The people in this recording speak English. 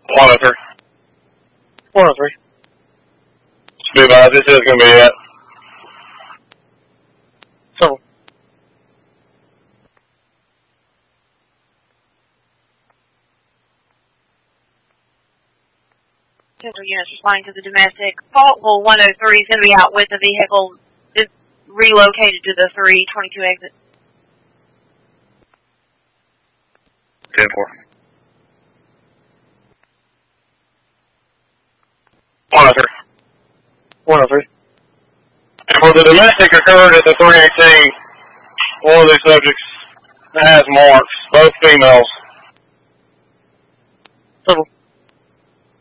103. 103. Be advised, this is going to be it. So. Central units responding to the domestic. Faultville 103 is going to be out with the vehicle. It's relocated to the 322 exit. 10-4. 103. 103. And for the domestic occurred at the 318, one of these subjects has marks, both females. So.